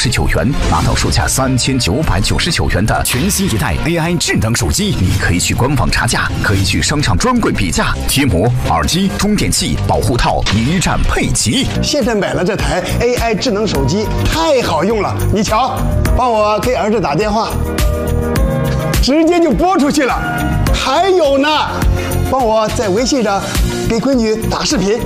999元，拿到售价3999元的全新一代 AI 智能手机。你可以去官网查价，可以去商场专柜比价，贴膜、耳机、充电器、保护套一站配齐。 现在买了这台 AI 智能手机，太好用了。你瞧，帮我给儿子打电话，直接就拨出去了。还有呢，帮我在微信上给闺女打视频。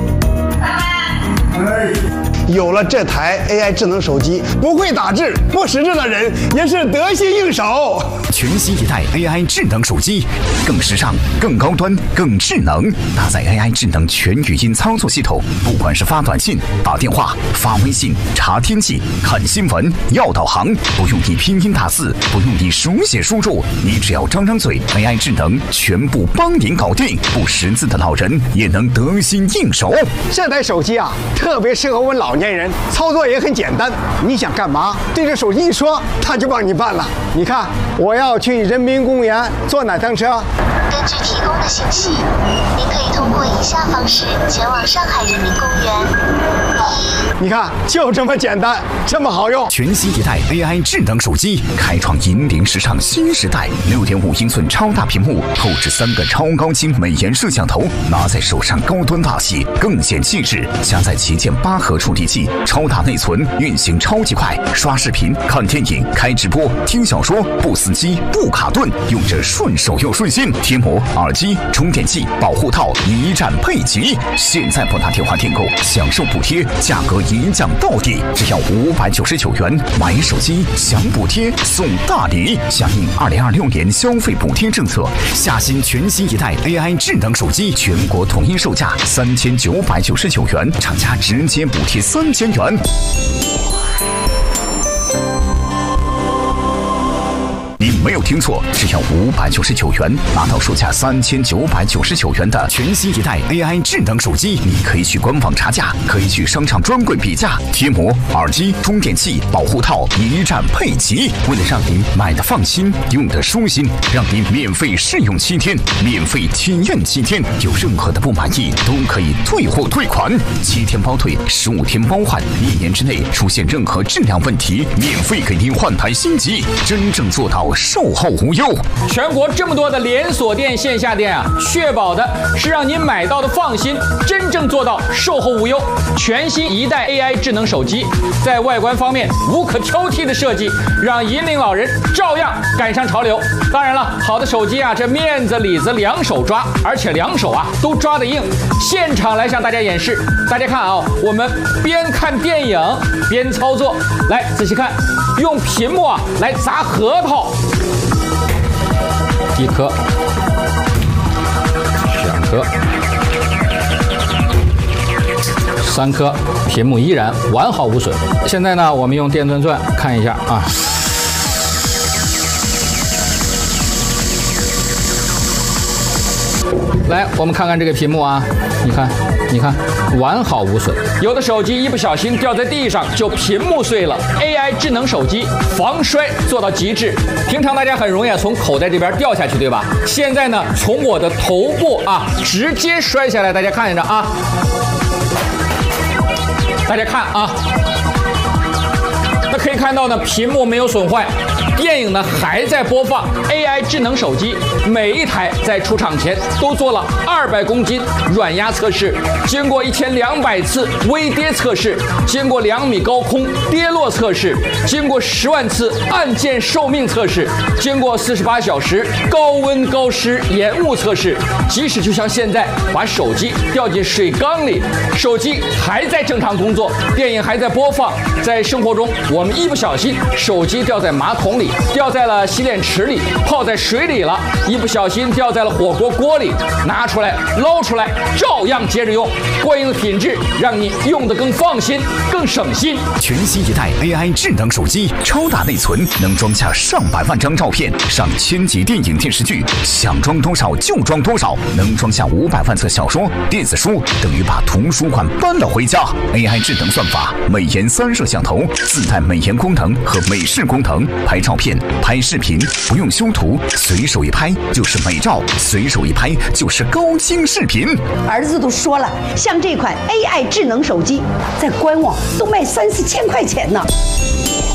有了这台 AI 智能手机，不会打字、不识字的人也是得心应手。 全新一代 AI 智能手机，更时尚、更高端、更智能，搭载 AI 智能全语音操作系统，不管是发短信、打电话、发微信、查天气、看新闻、要导航，不用你拼音打字，不用你手写输入，你只要张张嘴 ，AI 智能全部帮您搞定。不识字的老人也能得心应手。 这台手机啊，特别适合我们老年人，操作也很简单。你想干嘛，对着手机一说，它就帮你办了。你看，我要去人民公园坐哪趟车？ 根据提供的信息，您可以通过以下方式前往上海人民公园。 你看，就这么简单，这么好用。 全新一代 AI 智能手机，开创引领时尚新时代。6.5英寸超大屏幕，后置3个超高清美颜摄像头，拿在手上高端大气，更显气质。加载旗舰8核处理器，超大内存，运行超级快，刷视频、看电影、开直播、听小说，不死机、不卡顿，用着顺手又顺心。贴膜、耳机、充电器、保护套一站配齐。现在拨打电话订购，享受补贴，价格一降到底，只要599元。买手机享补贴送大礼，响应2026年消费补贴政策，下新全新一代 AI 智能手机，全国统一售价3999元，厂家直接补贴3000元。你没有听错，只要599元，拿到售价3999元的全新一代 AI 智能手机。你可以去官网查价，可以去商场专柜比价，贴膜、耳机、充电器、保护套一站配齐。为了让您买的放心，用的舒心，让您免费试用7天，免费体验7天，有任何的不满意都可以退货退款，7天包退，15天包换，1年之内出现任何质量问题，免费给您换台新机，真正做到售后无忧。 全国这么多的连锁店、线下店啊，确保的是让您买到的放心，真正做到售后无忧。全新一代 AI 智能手机，在外观方面无可挑剔的设计，让引领老人照样赶上潮流。当然了，好的手机啊，这面子里子两手抓，而且两手啊都抓得硬。现场来向大家演示，大家看啊，我们边看电影边操作，来仔细看，用屏幕啊来砸核桃。1颗、2颗、3颗，屏幕依然完好无损。现在呢，我们用电钻看一下啊。来，我们看看这个屏幕啊，你看，完好无损。有的手机一不小心掉在地上就屏幕碎了。AI 智能手机防摔做到极致。平常大家很容易从口袋这边掉下去，对吧？现在呢，从我的头部啊直接摔下来，大家看着啊，大家看啊，那可以看到呢，屏幕没有损坏。电影呢还在播放。 AI 智能手机每一台在出厂前都做了200公斤软压测试，经过1200次微跌测试，经过2米高空跌落测试，经过10万次按键寿命测试，经过48小时高温高湿延误测试。即使就像现在把手机掉进水缸里，手机还在正常工作，电影还在播放。在生活中，我们一不小心手机掉在马桶里，掉在了洗脸池里，泡在水里了，一不小心掉在了火锅锅里，拿出来捞出来，照样接着用，过硬的品质让你用得更放心、更省心。 全新一代 AI 智能手机，超大内存，能装下上百万张照片，上1000集电影电视剧，想装多少就装多少，能装下500万册小说、电子书，等于把图书馆搬了回家。AI 智能算法，美颜3摄像头，自带美颜功能和美视功能，拍照片、拍视频不用修图，随手一拍就是美照，随手一拍就是高清视频。 儿子都说了，像这款 AI 智能手机，在官网都卖3、4千块钱呢。